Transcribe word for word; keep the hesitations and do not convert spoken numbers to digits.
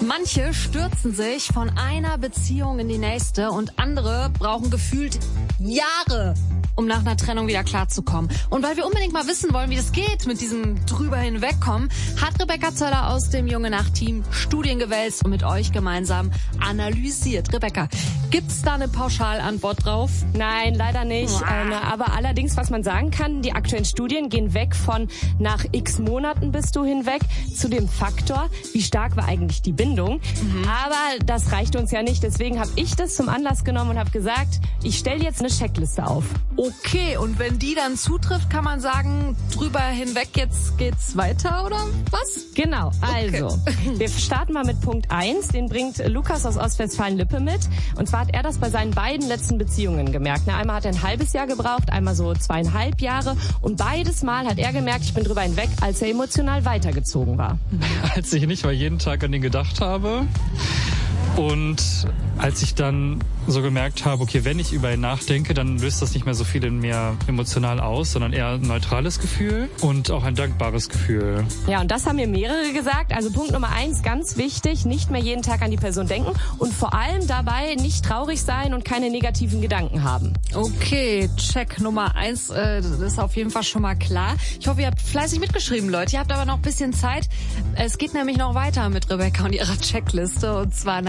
Manche stürzen sich von einer Beziehung in die nächste und andere brauchen gefühlt Jahre, um nach einer Trennung wieder klarzukommen. Und weil wir unbedingt mal wissen wollen, wie das geht mit diesem drüber hinwegkommen, hat Rebecca Zöller aus dem Junge Nacht Team Studien gewälzt und mit euch gemeinsam analysiert. Rebecca, gibt's da eine Pauschalantwort drauf? Nein, leider nicht. Ähm, aber allerdings, was man sagen kann, die aktuellen Studien gehen weg von nach x Monaten bist du hinweg zu dem Faktor, wie stark war eigentlich die Bindung. Mhm. Aber das reicht uns ja nicht. Deswegen habe ich das zum Anlass genommen und habe gesagt, ich stelle jetzt eine Checkliste auf. Okay, und wenn die dann zutrifft, kann man sagen, drüber hinweg, jetzt geht's weiter, oder was? Genau, also, okay. Wir starten mal mit Punkt eins, den bringt Lukas aus Ostwestfalen-Lippe mit. Und zwar hat er das bei seinen beiden letzten Beziehungen gemerkt. Na, einmal hat er ein halbes Jahr gebraucht, einmal so zweieinhalb Jahre. Und beides Mal hat er gemerkt, ich bin drüber hinweg, als er emotional weitergezogen war. Als ich nicht mal jeden Tag an ihn gedacht habe. Und als ich dann so gemerkt habe, okay, wenn ich über ihn nachdenke, dann löst das nicht mehr so viel in mir emotional aus, sondern eher ein neutrales Gefühl und auch ein dankbares Gefühl. Ja, und das haben mir mehrere gesagt. Also Punkt Nummer eins, ganz wichtig, nicht mehr jeden Tag an die Person denken und vor allem dabei nicht traurig sein und keine negativen Gedanken haben. Okay, Check Nummer eins, äh, das ist auf jeden Fall schon mal klar. Ich hoffe, ihr habt fleißig mitgeschrieben, Leute. Ihr habt aber noch ein bisschen Zeit. Es geht nämlich noch weiter mit Rebecca und ihrer Checkliste und zwar